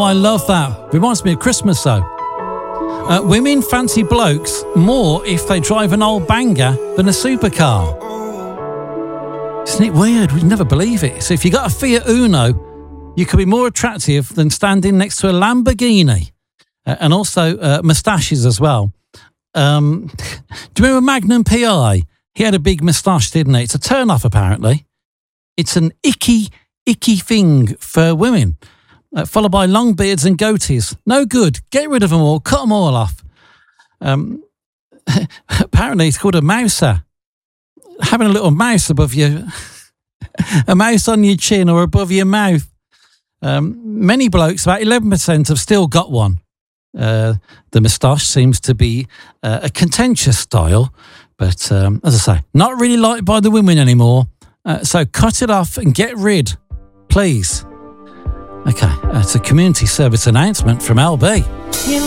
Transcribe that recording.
I love that. Reminds me of Christmas, though. Women fancy blokes more if they drive an old banger than a supercar. Isn't it weird? We'd never believe it. So if you got a Fiat Uno, you could be more attractive than standing next to a Lamborghini. And also moustaches as well. Do you remember Magnum P.I.? He had a big moustache, didn't he? It's a turn-off, apparently. It's an icky thing for women. Followed by long beards and goatees. No good. Get rid of them all. Cut them all off. Apparently, it's called a mouser. Having a little mouse above you. A mouse on your chin or above your mouth. Many blokes, about 11%, have still got one. The moustache seems to be a contentious style. But, as I say, not really liked by the women anymore. So cut it off and get rid. Please. Okay, it's a community service announcement from LB.